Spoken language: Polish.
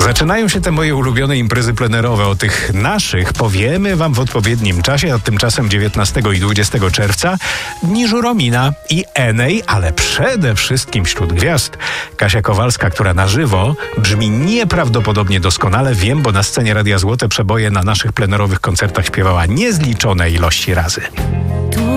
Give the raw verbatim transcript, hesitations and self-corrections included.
Zaczynają się te moje ulubione imprezy plenerowe. O tych naszych powiemy wam w odpowiednim czasie, a tymczasem dziewiętnastego i dwudziestego czerwca dni Żuromina i Enej, ale przede wszystkim wśród gwiazd Kasia Kowalska, która na żywo brzmi nieprawdopodobnie doskonale. Wiem, bo na scenie Radia Złote Przeboje na naszych plenerowych koncertach śpiewała niezliczone ilości razy.